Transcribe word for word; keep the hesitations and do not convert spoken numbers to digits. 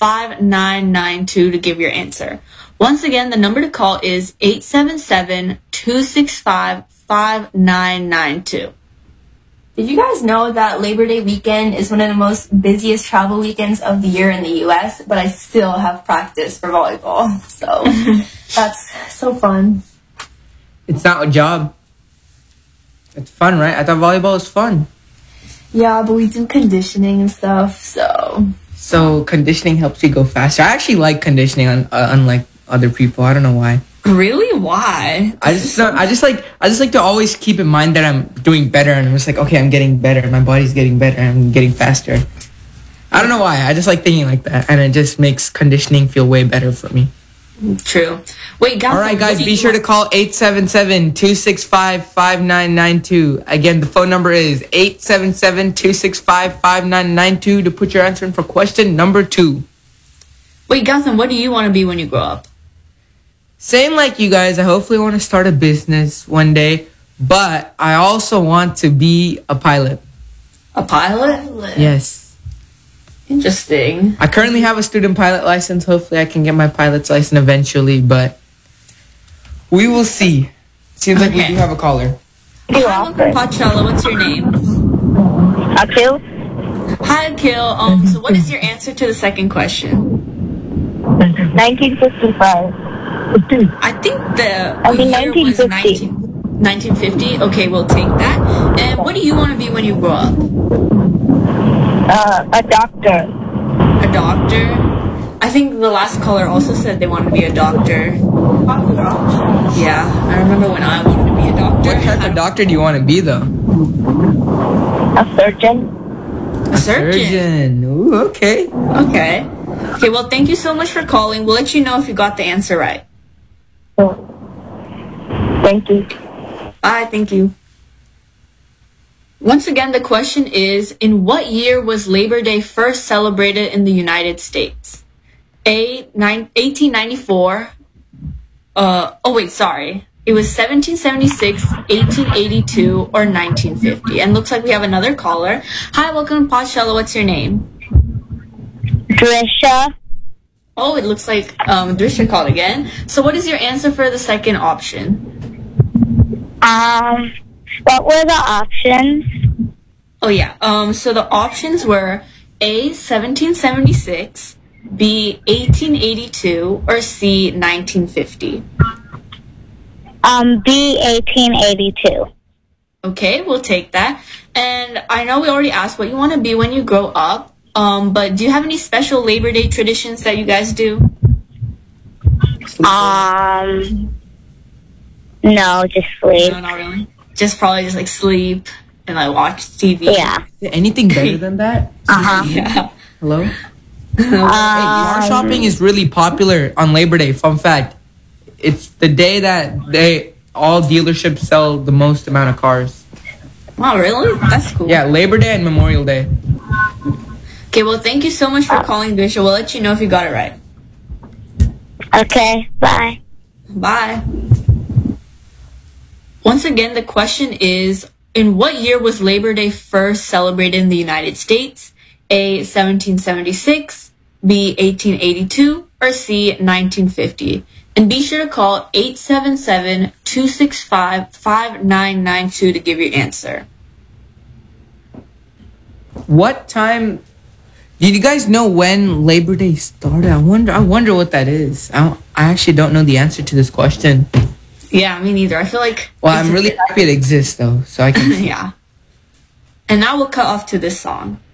five nine nine two to give your answer. Once again, the number to call is eight seven seven, two six five, five nine nine two. Did you guys know that Labor Day weekend is one of the most busiest travel weekends of the year in the U S? But I still have practice for volleyball. So that's so fun. It's not a job. It's fun, right? I thought volleyball was fun. Yeah, but we do conditioning and stuff, so... So conditioning helps you go faster. I actually like conditioning, un- uh, unlike other people. I don't know why. Really? Why? I just don't, I just like I just like to always keep in mind that I'm doing better, and I'm just like, okay, I'm getting better. My body's getting better. I'm getting faster. I don't know why. I just like thinking like that, and it just makes conditioning feel way better for me. True. Wait, guys. All right, guys, be sure to call eight seven seven, two six five, five nine nine two. Again, the phone number is eight seven seven, two six five, five nine nine two to put your answer in for question number two. Wait, Gotham, what do you want to be when you grow up? Same like you guys. I hopefully want to start a business one day, but I also want to be a pilot. A pilot? Yes. Interesting. I currently have a student pilot license. Hopefully I can get my pilot's license eventually, but we will see. Seems like we Okay. do have a caller. Hi, welcome to Pachala. What's your name? Akil? Hi, Akil. Um, so what is your answer to the second question? nineteen fifty-five. I think the I mean, year was nineteen fifty. nineteen, nineteen fifty. Okay, we'll take that. And what do you want to be when you grow up? Uh, a doctor. A doctor? I think the last caller also said they wanted to be a doctor. Yeah, I remember when I wanted to be a doctor. What type of doctor do you want to be, though? A surgeon. A surgeon. Surgeon. Ooh, okay. Okay. Okay, well, thank you so much for calling. We'll let you know if you got the answer right. Oh. Thank you. Bye, thank you. Once again, the question is, in what year was Labor Day first celebrated in the United States? A, nine, eighteen ninety-four. Uh, oh, wait, sorry. It was seventeen seventy-six, eighteen eighty-two, or nineteen fifty. And looks like we have another caller. Hi, welcome to Pachala. What's your name? Drisha. Oh, it looks like um, Drisha called again. So what is your answer for the second option? Um, what were the options? Oh, yeah. Um, so the options were A, seventeen seventy-six, B, eighteen eighty-two, or C, nineteen fifty. Um, B, eighteen eighty-two. Okay, we'll take that. And I know we already asked what you want to be when you grow up, um, but do you have any special Labor Day traditions that you guys do? Um, no, just sleep. No, not really. Just probably just like sleep and like watch T V. Yeah. Is there anything better than that? Uh-huh. Yeah. Hello? Hey, car shopping is really popular on Labor Day. Fun fact. It's the day that they all dealerships sell the most amount of cars. Wow, really? That's cool. Yeah, Labor Day and Memorial Day. Okay, well, thank you so much for calling, Drisha. We'll let you know if you got it right. Okay, bye. Bye. Once again, the question is, in what year was Labor Day first celebrated in the United States? A, seventeen seventy-six, B, eighteen eighty-two, or C, nineteen fifty. And be sure to call eight seven seven, two six five, five nine nine two to give your answer. What time... Did you guys know when Labor Day started? I wonder I wonder what that is. I, don't, I actually don't know the answer to this question. Yeah, me neither. I feel like... Well, I'm really happy it exists, though, so I can... Yeah. And now we'll cut off to this song.